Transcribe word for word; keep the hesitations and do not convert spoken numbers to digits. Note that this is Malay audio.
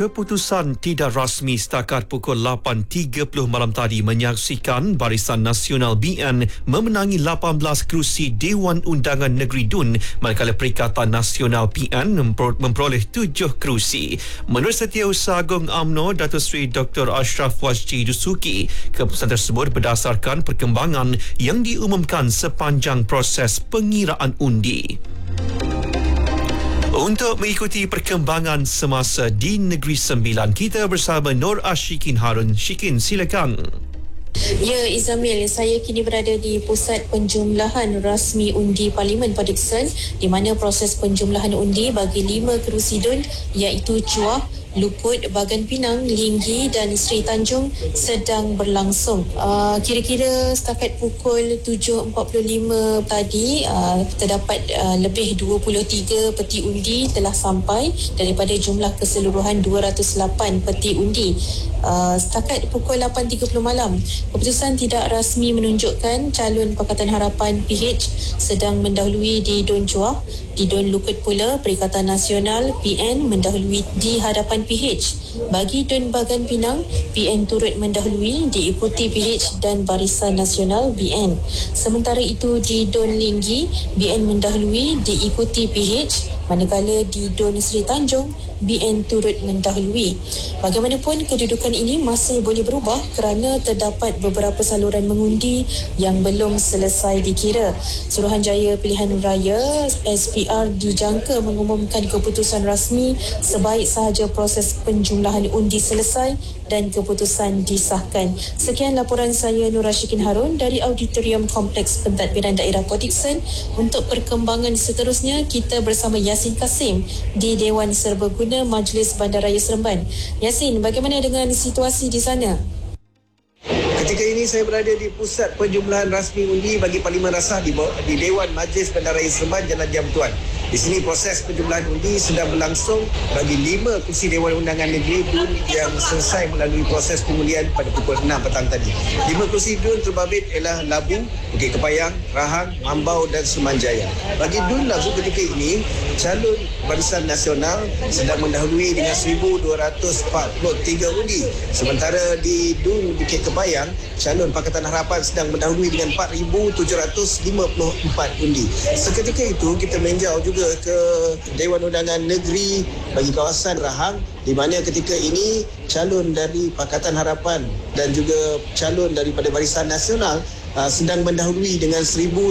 Keputusan tidak rasmi setakat pukul lapan tiga puluh malam tadi menyaksikan Barisan Nasional B N memenangi lapan belas kerusi Dewan Undangan Negeri D U N, manakala Perikatan Nasional P N memperoleh tujuh kerusi. Menurut Setiausaha Agung U M N O, Datuk Seri Doktor Ashraf Wajdi Dusuki, keputusan tersebut berdasarkan perkembangan yang diumumkan sepanjang proses pengiraan undi. Untuk mengikuti perkembangan semasa di Negeri Sembilan, kita bersama Nur Ashikin Harun. Shikin, silakan. Ya, Izamil, saya kini berada di Pusat Penjumlahan Rasmi Undi Parlimen pada Dixon, di mana proses penjumlahan undi bagi lima kerusi D U N iaitu Chuah, Lukut, Bagan Pinang, Linggi dan Seri Tanjung sedang berlangsung. Uh, kira-kira setakat pukul tujuh empat puluh lima tadi, uh, terdapat uh, lebih dua puluh tiga peti undi telah sampai daripada jumlah keseluruhan dua ratus lapan peti undi. Uh, setakat pukul lapan tiga puluh malam, keputusan tidak rasmi menunjukkan calon Pakatan Harapan P H sedang mendahului di D U N Chuah. Di D U N Lukut pula, Perikatan Nasional P N mendahului di hadapan P H. Bagi D U N Bagan Pinang, P N turut mendahului diikuti P H dan Barisan Nasional B N. Sementara itu di D U N Linggi, B N mendahului diikuti P H, manakala di D U N Seri Tanjung, B N turut mendahului. Bagaimanapun, kedudukan ini masih boleh berubah kerana terdapat beberapa saluran mengundi yang belum selesai dikira. Suruhanjaya Pilihan Raya S P R dijangka mengumumkan keputusan rasmi sebaik sahaja proses penjumlahan undi selesai dan keputusan disahkan. Sekian laporan saya, Nur Ashikin Harun, dari Auditorium Kompleks Pentadbiran Daerah Port Dickson. Untuk perkembangan seterusnya, kita bersama Yasin Kasim di Dewan Serbaguna Majlis Bandaraya Seremban. Yasin, bagaimana dengan situasi di sana? Ketika ini saya berada di Pusat Penjumlahan Rasmi Undi bagi Parlimen Rasah di, di Dewan Majlis Bandaraya Seremban, Jalan Diam Tuan. Di sini proses penjumlahan undi sedang berlangsung bagi lima kursi Dewan Undangan Negeri D U N yang selesai melalui proses pengundian pada pukul enam petang tadi. Lima kursi D U N terbabit ialah Labu, Bukit Kepayang, Rahang, Mambau dan Semanjaya. Bagi D U N Labu ketika ini, calon Barisan Nasional sedang mendahului dengan seribu dua ratus empat puluh tiga undi. Sementara di D U N Bukit Kepayang, calon Pakatan Harapan sedang mendahului dengan empat ribu tujuh ratus lima puluh empat undi. Seketika itu, kita meninjau juga ke Dewan Undangan Negeri bagi kawasan Rahang, di mana ketika ini calon dari Pakatan Harapan dan juga calon daripada Barisan Nasional uh, sedang mendahului dengan seribu